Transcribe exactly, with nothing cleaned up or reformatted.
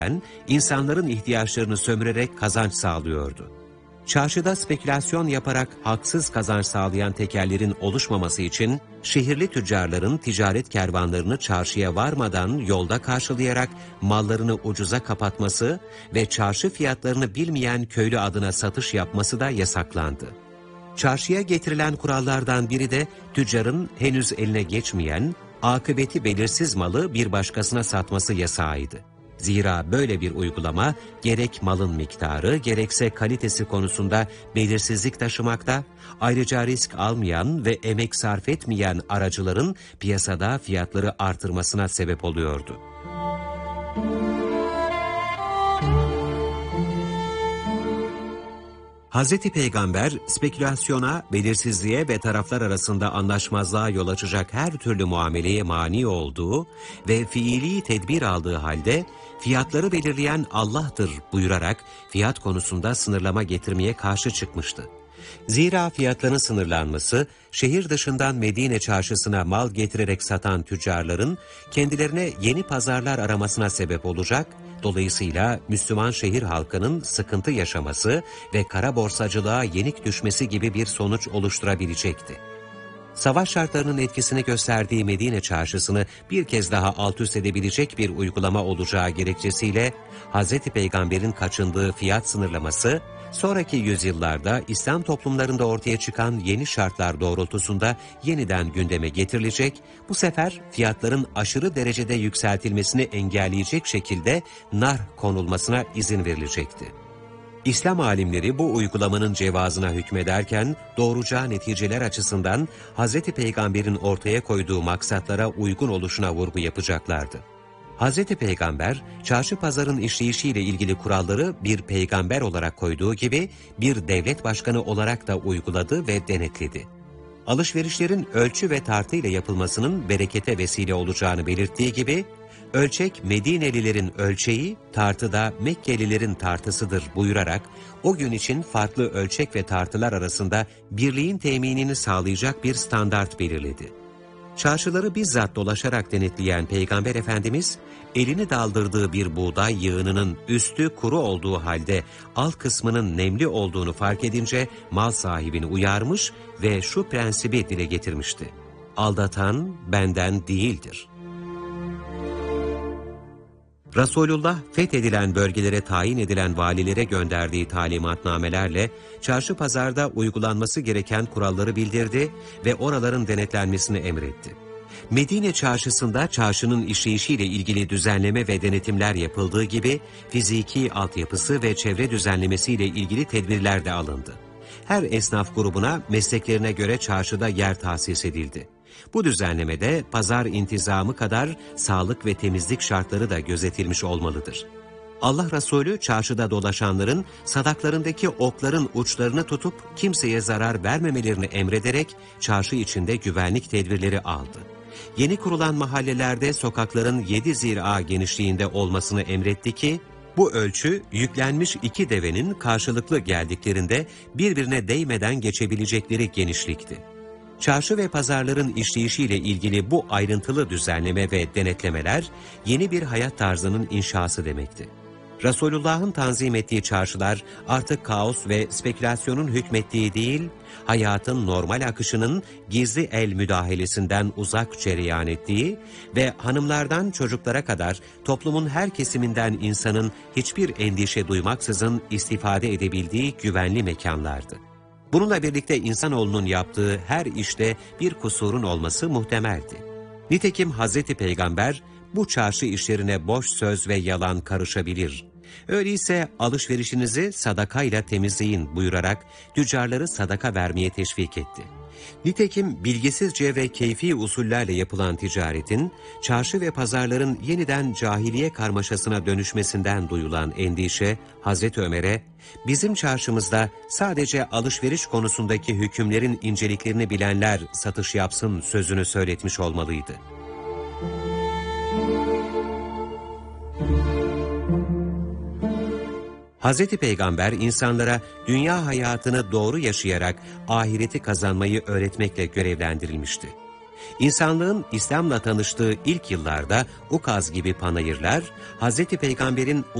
insanların ihtiyaçlarını sömürerek kazanç sağlıyordu. Çarşıda spekülasyon yaparak haksız kazanç sağlayan tekellerin oluşmaması için şehirli tüccarların ticaret kervanlarını çarşıya varmadan yolda karşılayarak mallarını ucuza kapatması ve çarşı fiyatlarını bilmeyen köylü adına satış yapması da yasaklandı. Çarşıya getirilen kurallardan biri de tüccarın henüz eline geçmeyen, akıbeti belirsiz malı bir başkasına satması yasağıydı. Zira böyle bir uygulama gerek malın miktarı gerekse kalitesi konusunda belirsizlik taşımakta, ayrıca risk almayan ve emek sarf etmeyen aracıların piyasada fiyatları artırmasına sebep oluyordu. Hazreti Peygamber, spekülasyona, belirsizliğe ve taraflar arasında anlaşmazlığa yol açacak her türlü muameleye mani olduğu ve fiili tedbir aldığı halde, fiyatları belirleyen Allah'tır buyurarak fiyat konusunda sınırlama getirmeye karşı çıkmıştı. Zira fiyatların sınırlanması, şehir dışından Medine çarşısına mal getirerek satan tüccarların kendilerine yeni pazarlar aramasına sebep olacak, dolayısıyla Müslüman şehir halkının sıkıntı yaşaması ve kara borsacılığa yenik düşmesi gibi bir sonuç oluşturabilecekti. Savaş şartlarının etkisini gösterdiği Medine çarşısını bir kez daha alt üst edebilecek bir uygulama olacağı gerekçesiyle Hazreti Peygamber'in kaçındığı fiyat sınırlaması, sonraki yüzyıllarda İslam toplumlarında ortaya çıkan yeni şartlar doğrultusunda yeniden gündeme getirilecek, bu sefer fiyatların aşırı derecede yükseltilmesini engelleyecek şekilde nar konulmasına izin verilecekti. İslam alimleri bu uygulamanın cevazına hükmederken doğuracağı neticeler açısından Hazreti Peygamber'in ortaya koyduğu maksatlara uygun oluşuna vurgu yapacaklardı. Hazreti Peygamber, çarşı pazarın işleyişiyle ilgili kuralları bir peygamber olarak koyduğu gibi bir devlet başkanı olarak da uyguladı ve denetledi. Alışverişlerin ölçü ve tartı ile yapılmasının berekete vesile olacağını belirttiği gibi, ölçek Medinelilerin ölçeği, tartı da Mekkelilerin tartısıdır buyurarak, o gün için farklı ölçek ve tartılar arasında birliğin teminini sağlayacak bir standart belirledi. Çarşıları bizzat dolaşarak denetleyen Peygamber Efendimiz, elini daldırdığı bir buğday yığınının üstü kuru olduğu halde alt kısmının nemli olduğunu fark edince mal sahibini uyarmış ve şu prensibi dile getirmişti: aldatan benden değildir. Resulullah, fethedilen bölgelere tayin edilen valilere gönderdiği talimatnamelerle çarşı pazarda uygulanması gereken kuralları bildirdi ve oraların denetlenmesini emretti. Medine çarşısında çarşının işleyişiyle ilgili düzenleme ve denetimler yapıldığı gibi fiziki altyapısı ve çevre düzenlemesiyle ilgili tedbirler de alındı. Her esnaf grubuna mesleklerine göre çarşıda yer tahsis edildi. Bu düzenlemede pazar intizamı kadar sağlık ve temizlik şartları da gözetilmiş olmalıdır. Allah Resulü çarşıda dolaşanların sadaklarındaki okların uçlarını tutup kimseye zarar vermemelerini emrederek çarşı içinde güvenlik tedbirleri aldı. Yeni kurulan mahallelerde sokakların yedi zira genişliğinde olmasını emretti ki, bu ölçü yüklenmiş iki devenin karşılıklı geldiklerinde birbirine değmeden geçebilecekleri genişlikti. Çarşı ve pazarların işleyişiyle ilgili bu ayrıntılı düzenleme ve denetlemeler yeni bir hayat tarzının inşası demekti. Resulullah'ın tanzim ettiği çarşılar artık kaos ve spekülasyonun hükmettiği değil, hayatın normal akışının gizli el müdahalesinden uzak cereyan ettiği ve hanımlardan çocuklara kadar toplumun her kesiminden insanın hiçbir endişe duymaksızın istifade edebildiği güvenli mekanlardı. Bununla birlikte insanoğlunun yaptığı her işte bir kusurun olması muhtemeldi. Nitekim Hazreti Peygamber, bu çarşı işlerine boş söz ve yalan karışabilir. Öyleyse alışverişinizi sadakayla temizleyin buyurarak tüccarları sadaka vermeye teşvik etti. Nitekim bilgisizce ve keyfi usullerle yapılan ticaretin, çarşı ve pazarların yeniden cahiliye karmaşasına dönüşmesinden duyulan endişe, Hazreti Ömer'e, bizim çarşımızda sadece alışveriş konusundaki hükümlerin inceliklerini bilenler satış yapsın sözünü söyletmiş olmalıydı. Hazreti Peygamber insanlara dünya hayatını doğru yaşayarak ahireti kazanmayı öğretmekle görevlendirilmişti. İnsanlığın İslam'la tanıştığı ilk yıllarda ukaz gibi panayırlar, Hazreti Peygamber'in